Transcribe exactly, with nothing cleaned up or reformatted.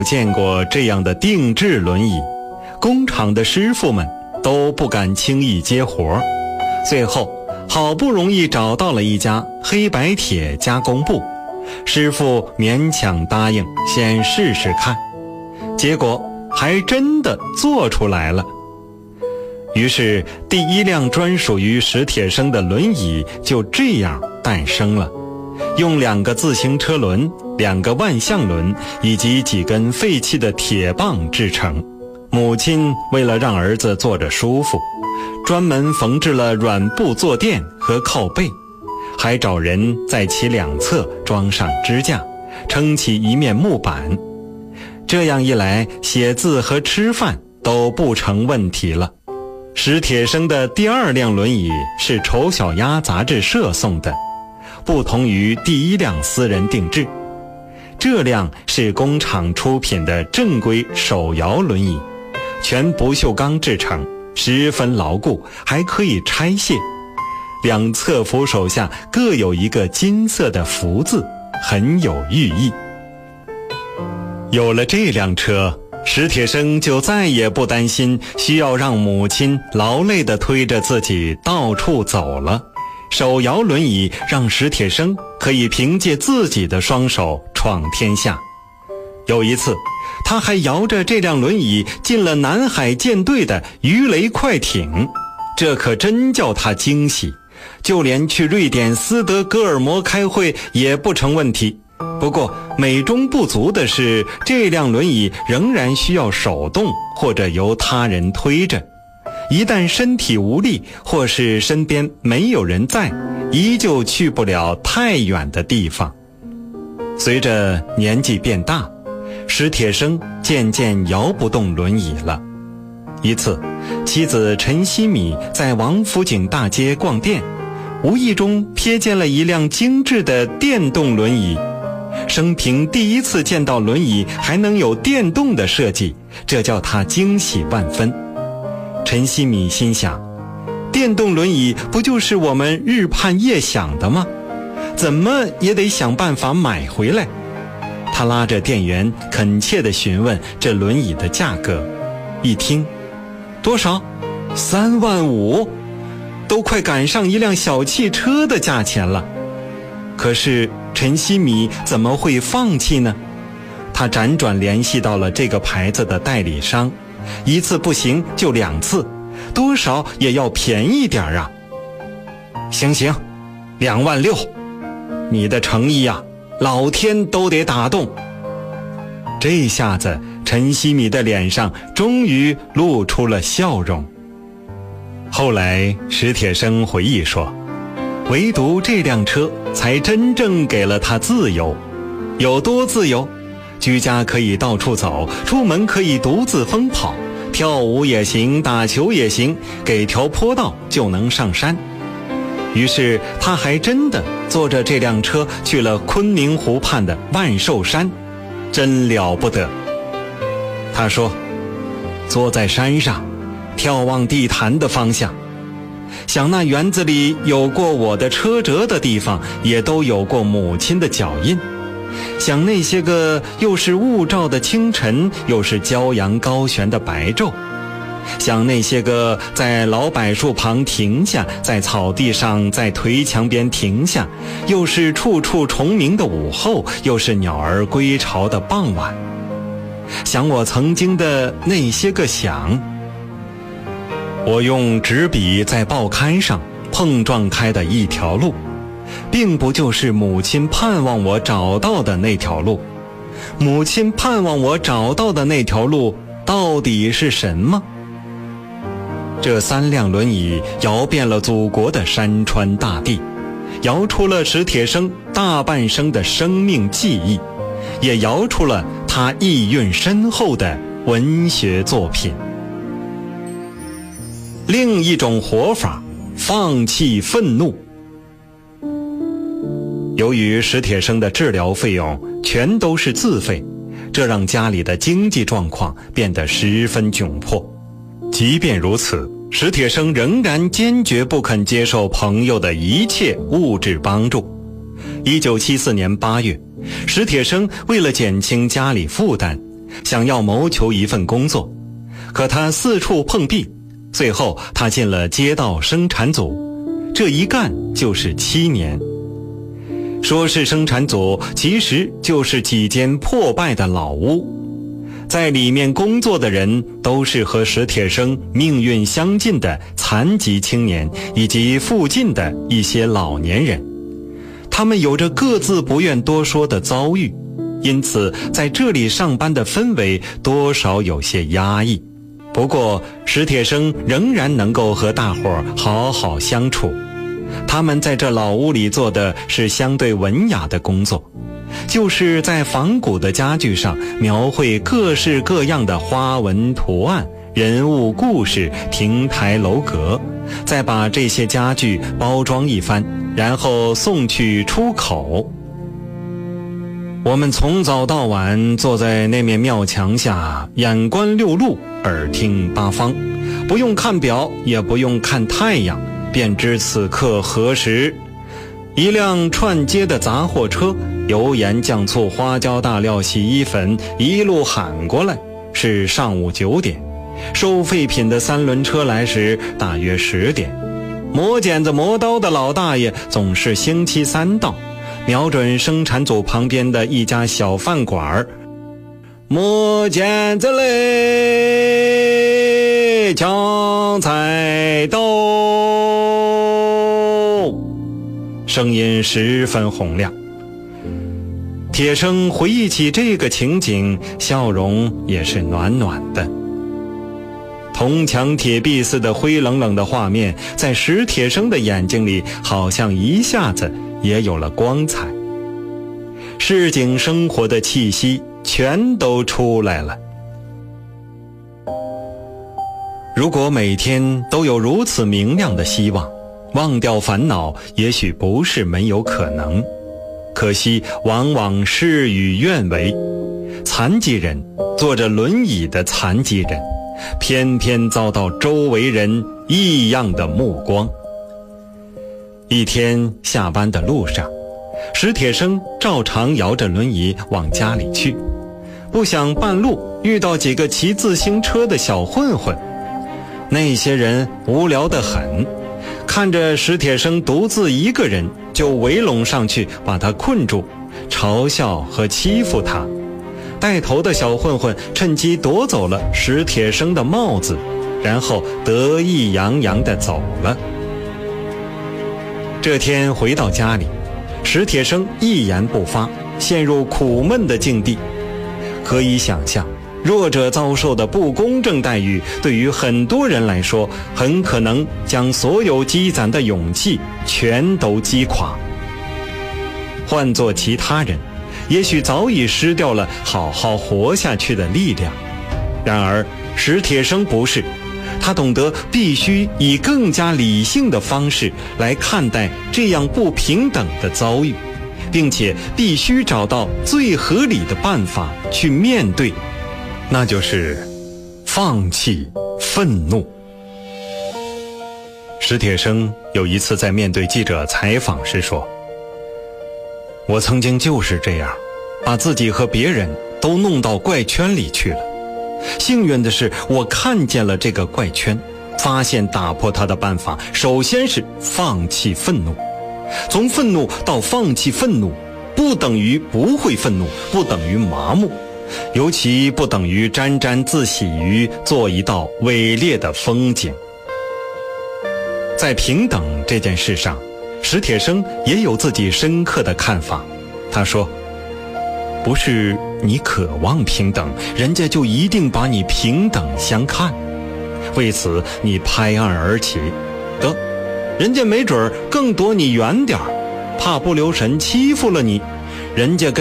见过这样的定制轮椅，工厂的师傅们都不敢轻易接活。最后好不容易找到了一家黑白铁加工部，师傅勉强答应先试试看，结果还真的做出来了。于是第一辆专属于史铁生的轮椅就这样诞生了，用两个自行车轮、两个万向轮以及几根废弃的铁棒制成。母亲为了让儿子坐着舒服，专门缝制了软布坐垫和靠背，还找人在其两侧装上支架，撑起一面木板。这样一来，写字和吃饭都不成问题了。史铁生的第二辆轮椅是丑小鸭杂志社送的，不同于第一辆私人定制。这辆是工厂出品的正规手摇轮椅，全不锈钢制成，十分牢固，还可以拆卸。两侧扶手下各有一个金色的福字，很有寓意。有了这辆车，史铁生就再也不担心需要让母亲劳累地推着自己到处走了。手摇轮椅让史铁生可以凭借自己的双手闯天下。有一次，他还摇着这辆轮椅进了南海舰队的鱼雷快艇，这可真叫他惊喜，就连去瑞典斯德哥尔摩开会也不成问题。不过美中不足的是，这辆轮椅仍然需要手动或者由他人推着，一旦身体无力或是身边没有人在，依旧去不了太远的地方。随着年纪变大，史铁生渐渐摇不动轮椅了。一次，妻子陈希米在王府井大街逛店，无意中瞥见了一辆精致的电动轮椅。生平第一次见到轮椅还能有电动的设计，这叫他惊喜万分。陈希米心想，电动轮椅不就是我们日盼夜想的吗？怎么也得想办法买回来。他拉着店员恳切地询问这轮椅的价格，一听，多少？三万五，都快赶上一辆小汽车的价钱了。可是陈希米怎么会放弃呢？他辗转联系到了这个牌子的代理商，一次不行就两次，多少也要便宜点啊。行行，两万六，你的诚意啊，老天都得打动。这下子陈希米的脸上终于露出了笑容。后来史铁生回忆说，唯独这辆车才真正给了他自由。有多自由？居家可以到处走，出门可以独自疯跑，跳舞也行，打球也行，给条坡道就能上山。于是他还真的坐着这辆车去了昆明湖畔的万寿山，真了不得。他说，坐在山上，眺望地坛的方向，想那园子里有过我的车辙的地方，也都有过母亲的脚印。想那些个又是雾罩的清晨，又是骄阳高悬的白昼。想那些个在老柏树旁停下，在草地上，在颓墙边停下，又是处处虫鸣的午后，又是鸟儿归巢的傍晚。想我曾经的那些个想，我用纸笔在报刊上碰撞开的一条路，并不就是母亲盼望我找到的那条路。母亲盼望我找到的那条路到底是什么？这三辆轮椅摇遍了祖国的山川大地，摇出了史铁生大半生的生命记忆，也摇出了他意蕴深厚的文学作品。另一种活法，放弃愤怒。由于史铁生的治疗费用全都是自费，这让家里的经济状况变得十分窘迫。即便如此，史铁生仍然坚决不肯接受朋友的一切物质帮助。一九七四年八月，史铁生为了减轻家里负担， 想要谋求一份工作，可他四处碰壁，最后他进了街道生产组，这一干就是七年。说是生产组，其实就是几间破败的老屋，在里面工作的人都是和史铁生命运相近的残疾青年以及附近的一些老年人，他们有着各自不愿多说的遭遇，因此在这里上班的氛围多少有些压抑。不过史铁生仍然能够和大伙儿好好相处。他们在这老屋里做的是相对文雅的工作，就是在仿古的家具上描绘各式各样的花纹图案、人物故事、亭台楼阁，再把这些家具包装一番，然后送去出口。我们从早到晚坐在那面庙墙下，眼观六路，耳听八方，不用看表，也不用看太阳，便知此刻何时。一辆串街的杂货车，油盐酱醋花椒大料洗衣粉一路喊过来，是上午九点。收废品的三轮车来时大约十点。磨剪子磨刀的老大爷总是星期三到，瞄准生产组旁边的一家小饭馆，磨剪子嘞，抢菜豆，声音十分洪亮。铁生回忆起这个情景，笑容也是暖暖的。铜墙铁壁似的灰冷冷的画面，在史铁生的眼睛里好像一下子也有了光彩，市井生活的气息全都出来了。如果每天都有如此明亮的希望，忘掉烦恼也许不是没有可能，可惜往往事与愿违。残疾人，坐着轮椅的残疾人，偏偏遭到周围人异样的目光。一天下班的路上，史铁生照常摇着轮椅往家里去，不想半路遇到几个骑自行车的小混混。那些人无聊得很，看着史铁生独自一个人，就围拢上去把他困住，嘲笑和欺负他。带头的小混混趁机夺走了史铁生的帽子，然后得意洋洋地走了。这天回到家里，史铁生一言不发，陷入苦闷的境地。可以想象，弱者遭受的不公正待遇，对于很多人来说，很可能将所有积攒的勇气全都击垮。换做其他人，也许早已失掉了好好活下去的力量。然而史铁生不是，他懂得必须以更加理性的方式来看待这样不平等的遭遇，并且必须找到最合理的办法去面对，那就是放弃愤怒。史铁生有一次在面对记者采访时说，我曾经就是这样，把自己和别人都弄到怪圈里去了。幸运的是，我看见了这个怪圈，发现打破它的办法，首先是放弃愤怒。从愤怒到放弃愤怒，不等于不会愤怒，不等于麻木，尤其不等于沾沾自喜于做一道伟烈的风景。在平等这件事上，史铁生也有自己深刻的看法。他说，不是你渴望平等，人家就一定把你平等相看。为此你拍案而起，得，人家没准更躲你远点儿，怕不留神欺负了你，人家跟